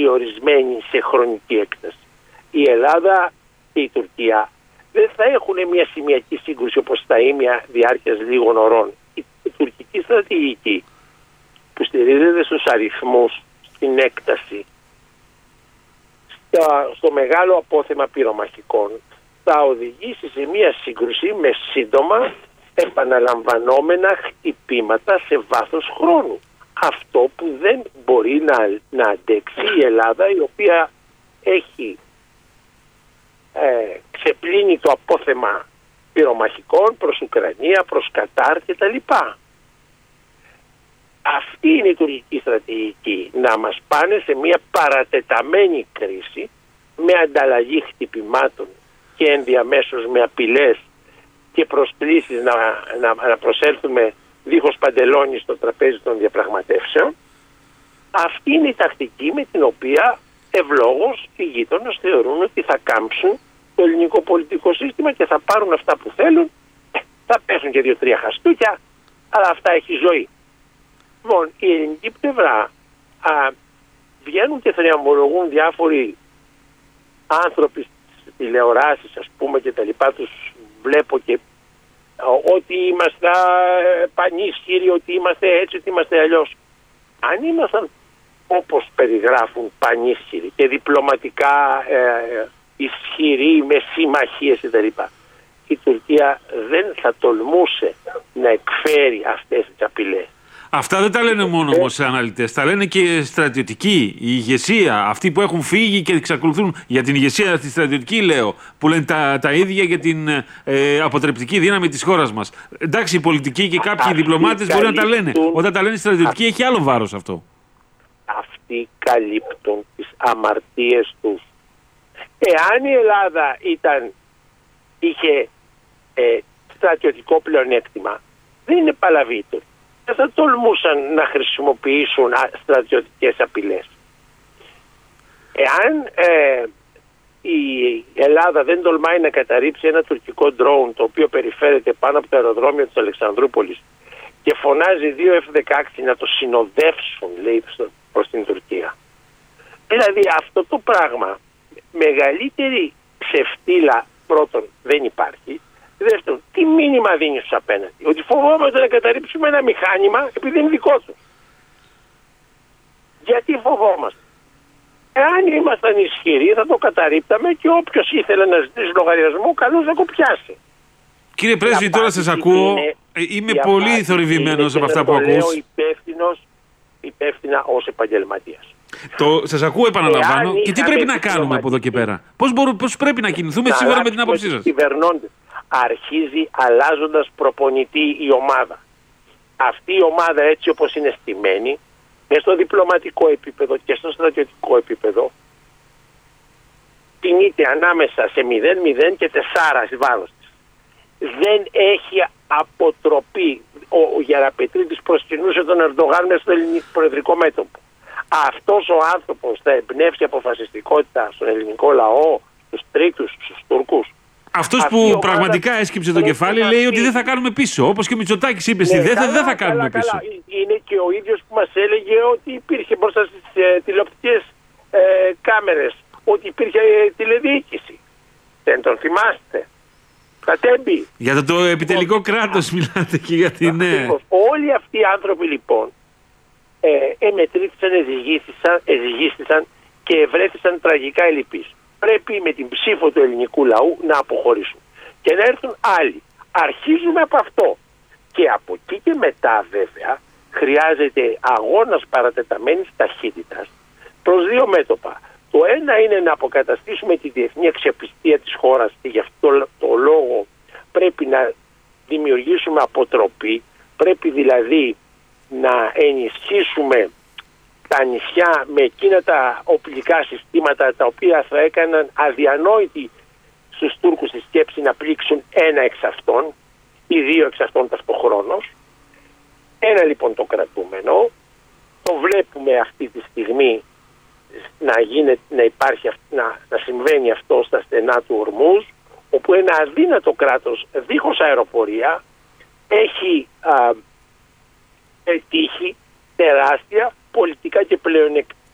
περιορισμένη σε χρονική έκταση. Η Ελλάδα και η Τουρκία δεν θα έχουν μια σημειακή σύγκρουση όπως τα ήμια διάρκειας λίγων ωρών. Η τουρκική στρατηγική που στηρίζεται στους αριθμούς, στην έκταση, στο μεγάλο απόθεμα πυρομαχικών, θα οδηγήσει σε μια σύγκρουση με σύντομα επαναλαμβανόμενα χτυπήματα σε βάθος χρόνου. Αυτό που δεν μπορεί να αντέξει η Ελλάδα, η οποία έχει ξεπλύνει το απόθεμα πυρομαχικών προς Ουκρανία, προς Κατάρ κτλ. Αυτή είναι η τουρκική στρατηγική, να μας πάνε σε μια παρατεταμένη κρίση με ανταλλαγή χτυπημάτων και ενδιαμέσως με απειλές και προσκλήσεις να προσέλθουμε δίχως παντελόνι στο τραπέζι των διαπραγματεύσεων. Αυτή είναι η τακτική με την οποία ευλόγως οι γείτονες θεωρούν ότι θα κάμψουν το ελληνικό πολιτικό σύστημα και θα πάρουν αυτά που θέλουν. Θα πέσουν και 2-3 χαστούκια, αλλά αυτά έχει ζωή. Λοιπόν, η ελληνική πλευρά βγαίνουν και θριαμβολογούν διάφοροι άνθρωποι στις τηλεοράσεις, ας πούμε, και τα λοιπά, τους βλέπω και ότι είμαστε πανίσχυροι, ότι είμαστε έτσι, ότι είμαστε αλλιώς. Αν ήμασταν όπως περιγράφουν πανίσχυροι και διπλωματικά ισχυροί με συμμαχίες κτλ., η Τουρκία δεν θα τολμούσε να εκφέρει αυτές τις απειλές. Αυτά δεν τα λένε μόνο όμως οι αναλυτές, τα λένε και στρατιωτικοί, η ηγεσία, αυτοί που έχουν φύγει και εξακολουθούν για την ηγεσία στη στρατιωτική, λέω, που λένε τα ίδια για την αποτρεπτική δύναμη της χώρας μας. Εντάξει, οι πολιτικοί και κάποιοι διπλωμάτες μπορεί να τα λένε. Όταν τα λένε στρατιωτικοί έχει άλλο βάρος αυτό. Αυτοί καλύπτουν τις αμαρτίες τους. Εάν η Ελλάδα είχε στρατιωτικό πλεονέκτημα, δεν είναι παλαβήτων. Δεν θα τολμούσαν να χρησιμοποιήσουν στρατιωτικές απειλές. Εάν η Ελλάδα δεν τολμάει να καταρρύψει ένα τουρκικό ντρόουν το οποίο περιφέρεται πάνω από το αεροδρόμιο της Αλεξανδρούπολης και φωνάζει 2 F-16 να το συνοδεύσουν, λέει, προς την Τουρκία. Δηλαδή αυτό το πράγμα, μεγαλύτερη ξεφτύλα πρώτον δεν υπάρχει. Δεύτερον, τι μήνυμα δίνει στους απέναντι? Ότι φοβόμαστε να καταρρύψουμε ένα μηχάνημα επειδή είναι δικό του. Γιατί φοβόμαστε? Εάν ήμασταν ισχυροί θα το καταρρύπταμε και όποιος ήθελε να ζητήσει λογαριασμό καλώς να το πιάσει. Κύριε Πρέσβη, τώρα σας ακούω. Είμαι πολύ θορυβημένος από αυτά που ακούς. Λέω υπεύθυνα ως επαγγελματίας. Σας ακούω, επαναλαμβάνω. Και τι πρέπει να κάνουμε από εδώ και πέρα? Πώς πρέπει να κινηθούμε σύμφωνα με την άποψή σας? Αρχίζει αλλάζοντας προπονητή η ομάδα. Αυτή η ομάδα, έτσι όπως είναι στημένη, και στο διπλωματικό επίπεδο και στο στρατιωτικό επίπεδο, κινείται ανάμεσα σε 0-0 και 4 εις βάρος της. Δεν έχει αποτροπή. Ο Γεραπετρίτης προσκυνούσε τον Ερντογάν μέσα στο ελληνικό προεδρικό μέτωπο. Αυτός ο άνθρωπος θα εμπνεύσει αποφασιστικότητα στον ελληνικό λαό, στους τρίτους, στους Τούρκους? Αυτός που πραγματικά έσκυψε το κεφάλι λέει ότι δεν θα κάνουμε πίσω. Όπως και ο Μητσοτάκης είπε στη ΔΕΘΑ, δεν θα κάνουμε πίσω. Είναι και ο ίδιος που μας έλεγε ότι υπήρχε μπροστά στις τηλεοπτικές κάμερες, ότι υπήρχε τηλεδιοίκηση. Δεν τον θυμάστε? Κατέμπη. Για το επιτελικό κράτος μιλάτε και για την... Όλοι αυτοί οι άνθρωποι λοιπόν εμετρήθησαν, εζυγίστησαν και βρέθησαν τραγικά ελλειπείς. Πρέπει με την ψήφο του ελληνικού λαού να αποχωρήσουν και να έρθουν άλλοι. Αρχίζουμε από αυτό. Και από εκεί και μετά βέβαια χρειάζεται αγώνας παρατεταμένης ταχύτητας προς δύο μέτωπα. Το ένα είναι να αποκαταστήσουμε τη διεθνή αξιοπιστία της χώρας και γι' αυτό το λόγο πρέπει να δημιουργήσουμε αποτροπή. Πρέπει δηλαδή να ενισχύσουμε τα νησιά με εκείνα τα οπλικά συστήματα τα οποία θα έκαναν αδιανόητη στους Τούρκους τη σκέψη να πλήξουν ένα εξ αυτών ή δύο εξ αυτών ταυτοχρόνως. Ένα λοιπόν το κρατούμενο. Το βλέπουμε αυτή τη στιγμή να συμβαίνει αυτό στα στενά του Ορμούζ, όπου ένα αδύνατο κράτος δίχως αεροπορία έχει τύχει τεράστια πολιτικά και